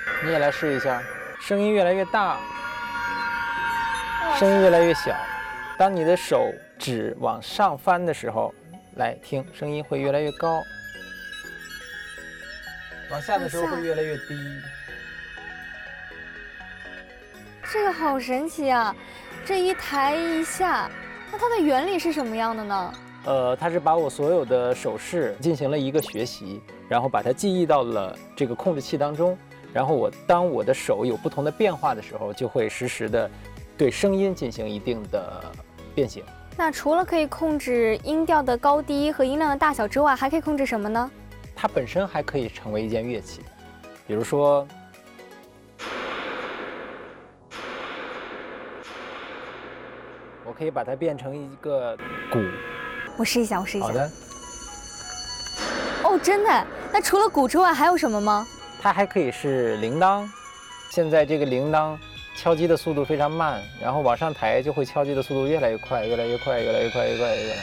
你也来试一下，声音越来越大，声音越来越小。当你的手指往上翻的时候，来听，声音会越来越高；往下的时候会越来越低。 这个好神奇啊！这一抬一下，那它的原理是什么样的呢？ 它是把我所有的手势进行了一个学习，然后把它记忆到了这个控制器当中，然后当我的手有不同的变化的时候，就会实时的对声音进行一定的变形。 那除了可以控制音调的高低和音量的大小之外，还可以控制什么呢？ 它本身还可以成为一件乐器，比如说，我可以把它变成一个鼓。 我试一下，我试一下。 好的。 哦，真的？那除了鼓之外还有什么吗？ 它还可以是铃铛。现在这个铃铛敲击的速度非常慢，然后往上抬就会敲击的速度越来越快，越来越快，越来越快，越来越快。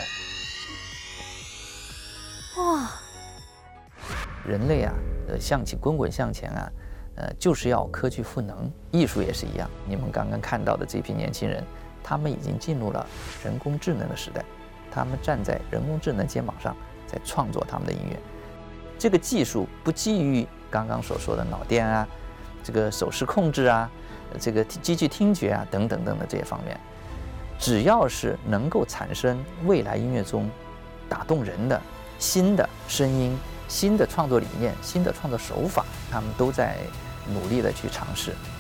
哇！ 人类啊，象棋滚滚向前啊，就是要科技赋能。艺术也是一样，你们刚刚看到的这批年轻人，他们已经进入了人工智能的时代，他们站在人工智能肩膀上，在创作他们的音乐。这个技术不基于刚刚所说的脑电啊，这个手势控制啊，这个机器听觉啊等等等的这些方面，只要是能够产生未来音乐中打动人的新的声音、新的创作理念、新的创作手法，他们都在努力的去尝试。